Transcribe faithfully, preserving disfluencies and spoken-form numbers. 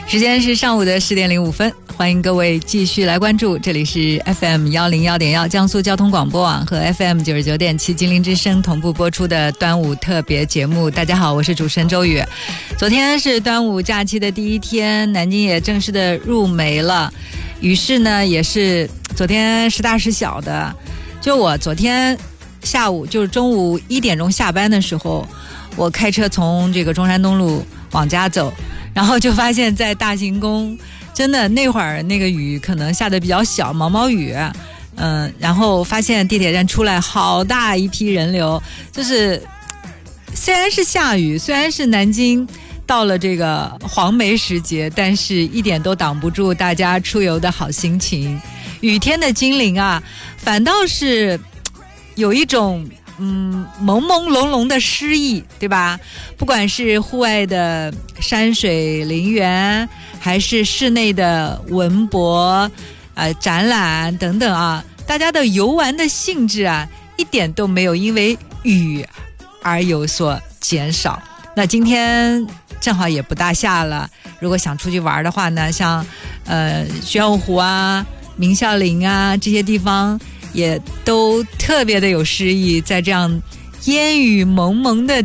时间是上午的十点零五分，欢迎各位继续来关注，这里是 F M 一零一点一江苏交通广播网和 F M 九十九点七金陵之声同步播出的端午特别节目。大家好，我是主持人周宇。昨天是端午假期的第一天，南京也正式的入梅了，雨势呢也是昨天时大时小的。就我昨天下午就是中午一点钟下班的时候，我开车从这个中山东路往家走，然后就发现在大行宫真的那会儿那个雨可能下得比较小，毛毛雨，嗯，然后发现地铁站出来好大一批人流，就是虽然是下雨，虽然是南京到了这个黄梅时节，但是一点都挡不住大家出游的好心情。雨天的金陵啊，反倒是有一种嗯，朦朦胧胧的诗意，对吧？不管是户外的山水陵园，还是室内的文博、呃展览等等啊，大家的游玩的兴致啊，一点都没有因为雨而有所减少。那今天正好也不大下了，如果想出去玩的话呢，像呃玄武湖啊、明孝陵啊这些地方，也都特别的有诗意，在这样烟雨蒙蒙的